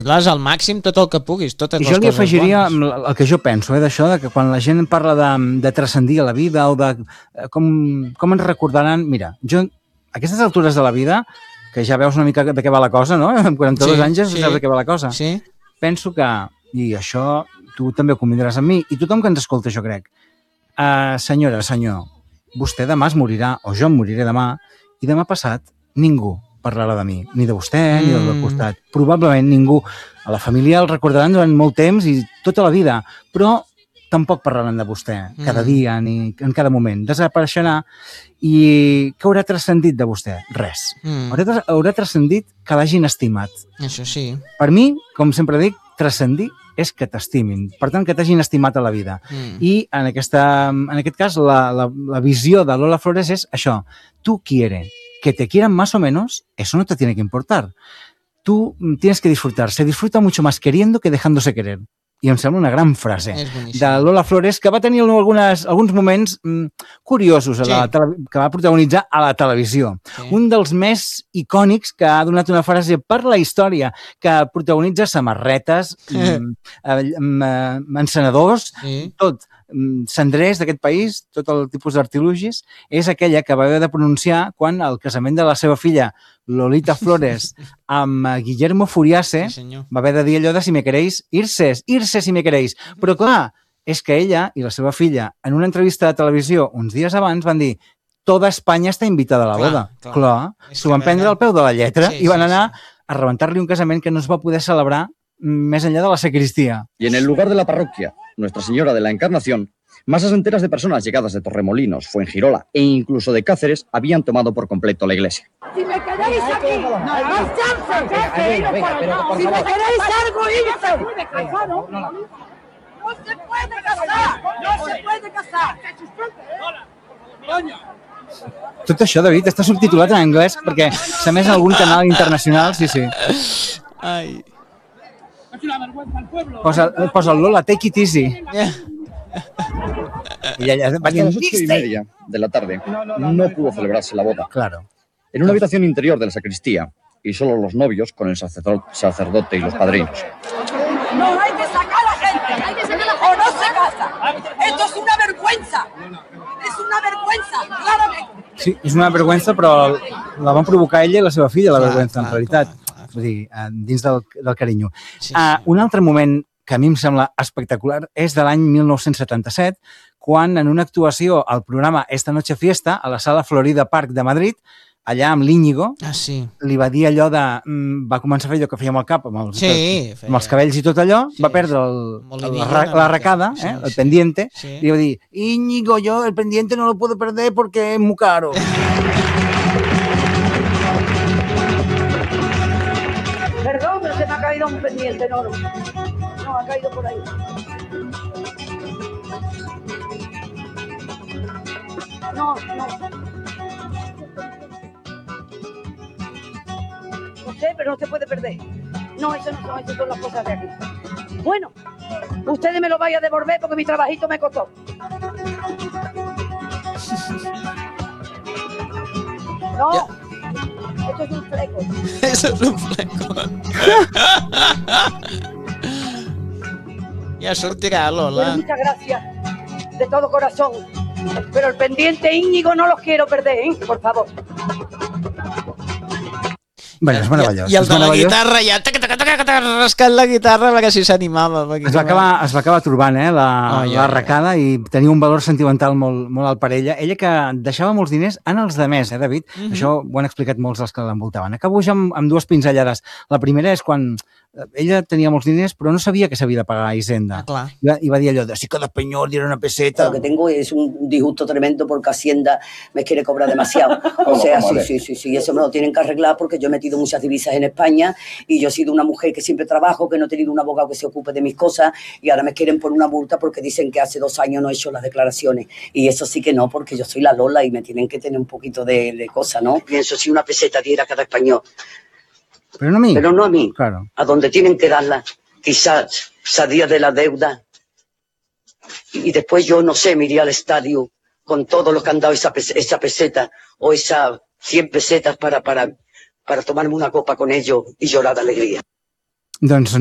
al màxim tot el que puguis, totes les I jo li coses afegiria bones. el que jo penso, d'això, que quan la gent parla de transcendir a la vida o de com ens recordaran... Mira, jo, a aquestes altures de la vida, que ja veus una mica de què va la cosa, no? Amb 42 anys ja saps de què va la cosa. Sí. Penso que, i això tu també ho convindràs amb mi, i tothom que ens escolta, jo crec, senyora, senyor, vostè demà es morirà, o jo em moriré demà, i demà passat ningú parlarà de mi, ni de vostè, ni del costat. Probablement ningú. A la família el recordaran durant molt temps i tota la vida, però tampoc parlaran de vostè cada dia ni en cada moment. Desapareixerà i què haurà transcendit de vostè? Res. Haurà transcendit que l'hagin estimat. Això sí. Per mi, com sempre dic, transcendir és que t'estimin. Per tant, que t'hagin estimat a la vida. I en aquest cas, la visió de Lola Flores és això. Tu quiere. Que te quieran más o menos, eso no te tiene que importar. Tú tienes que disfrutar. Se disfruta mucho más queriendo que dejándose querer. I em sembla una gran frase de Lola Flores, que va tenir alguns moments curiosos que va protagonitzar a la televisió. Un dels més icònics que ha donat una frase per la història, que protagonitza samarretes, encenedors, tot. Cendrers d'aquest país, tot el tipus d'artilugis, és aquella que va haver de pronunciar quan el casament de la seva filla Lolita Flores amb Guillermo Furiase va haver de dir allò de si me queréis, irse si me queréis. Però clar, és que ella i la seva filla en una entrevista de televisió uns dies abans van dir toda Espanya està invitada a la boda. Clar, s'ho van prendre al peu de la lletra i van anar a rebentar-li un casament que no es va poder celebrar més enllà de la sacristia. Y en el lugar de la parroquia, Nuestra Señora de la Encarnación, masas enteras de personas llegadas de Torremolinos, Fuengirola e incluso de Cáceres habían tomado por completo la iglesia. Si me queréis aquí, más chance. Si me queréis algo, irse. No se puede casar. No se puede casar. Tot això, David, està subtitulat en anglès perquè s'ha emès en algun canal internacional, sí. Ai... Posa el Lola, take it easy. Y hasta las 8:30 de la tarde no pudo celebrarse la boda. Claro. En una habitación interior de la sacristía, y solo los novios con el sacerdote y los padrinos. No, hay que sacar a la gente. O no se casa. Esto es una vergüenza. Es una vergüenza, claramente. Sí, és una vergüenza, però la van provocar ella i la seva filla, la vergüenza, en realitat. Vull dir, dins del carinyo. Un altre moment que a mi em sembla espectacular és de l'any 1977, quan en una actuació al programa Esta Noche Fiesta, a la Sala Florida Park de Madrid, allà amb l'Íñigo, li va dir allò de... Va començar a fer allò que feia amb el cap, amb els cabells i tot allò, va perdre la arracada, el pendiente, i va dir, Íñigo, yo el pendiente no lo puedo perder porque es muy caro. Perdón, pero se me ha caído un pendiente enorme. No, ha caído por ahí. No. No sé, pero no se puede perder. No, eso son las cosas de aquí. Bueno, ustedes me lo vayan a devolver porque mi trabajito me costó. No. Ja. Esto es un fleco. Eso es un fleco. Ja sortirà, Lola. Bueno, muchas gracias, de todo corazón. Pero el pendiente Íñigo no los quiero perder, ¿eh? Por favor. Bueno, és meravellós. I el de la guitarra ja rascant la guitarra perquè si s'animava. Es va acabar trobant la arracada i tenia un valor sentimental molt alt per ella. Ella que deixava molts diners en els demés, David? Això ho han explicat molts dels que l'envoltaven. Acabo ja amb dues pinzellades. La primera és quan ella tenia molts diners però no sabia que s'havia de pagar a Hisenda. I va dir allò de si cada peñol diera una peseta. Lo que tengo es un disgusto tremendo porque Hacienda me quiere cobrar demasiado. O sea, sí, eso me lo tienen que arreglar porque yo he metido muchas divisas en España y yo he sido una mujer que siempre trabajo, que no he tenido un abogado que se ocupe de mis cosas y ahora me quieren poner una multa porque dicen que hace 2 años no he hecho las declaraciones. Y eso sí que no, porque yo soy la Lola y me tienen que tener un poquito de cosa, ¿no? Pienso si una peseta diera cada español. Pero no a mí. Pero no a mí. Claro. A donde tienen que darla. Quizás salía de la deuda. Y después yo, no sé, me iría al estadio con todo lo que han dado esa peseta o esas 100 pesetas para tomarme una copa con ellos y llorar de alegría. Doncs